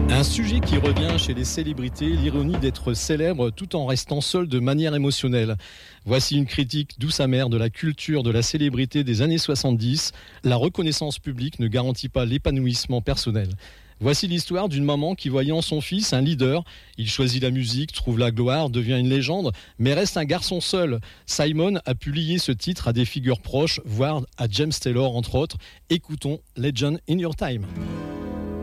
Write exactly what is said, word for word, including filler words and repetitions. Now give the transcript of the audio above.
Un sujet qui revient chez les célébrités, l'ironie d'être célèbre tout en restant seul de manière émotionnelle. Voici une critique douce amère de la culture de la célébrité des années soixante-dix. La reconnaissance publique ne garantit pas l'épanouissement personnel. Voici l'histoire d'une maman qui, voyant son fils, un leader, il choisit la musique, trouve la gloire, devient une légende, mais reste un garçon seul. Simon a pu lier ce titre à des figures proches, voire à James Taylor entre autres. Écoutons Legend in Your Time.